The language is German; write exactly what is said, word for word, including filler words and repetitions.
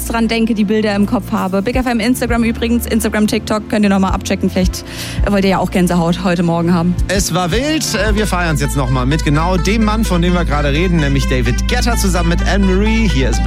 jetzt dran denke, die Bilder im Kopf habe. Big F M Instagram übrigens, Instagram, TikTok, könnt ihr nochmal abchecken. Vielleicht wollt ihr ja auch Gänsehaut heute Morgen haben. Es war wild. Wir feiern es jetzt nochmal mit genau dem Mann, von dem wir gerade reden, nämlich David Guetta zusammen mit Anne-Marie. Hier ist